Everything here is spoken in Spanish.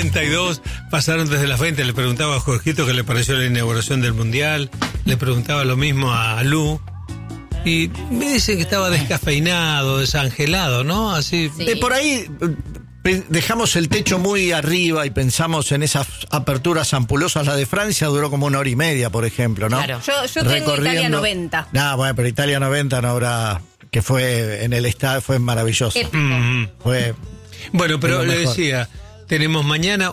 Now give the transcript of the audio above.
92 pasaron desde las 20. Le preguntaba a Jorgito qué le pareció la inauguración del Mundial. Le preguntaba lo mismo a Lu. Y me dice que estaba descafeinado, desangelado, ¿no? Así. Sí. Por ahí dejamos el techo muy arriba y pensamos en esas aperturas ampulosas. La de Francia duró como 1 hora y media, por ejemplo, ¿no? Claro. Yo tengo Italia 90. Bueno, pero Italia 90 no habrá... Que fue en el estadio, fue maravilloso. Épico. Fue... Bueno, pero lo le mejor. decía, tenemos mañana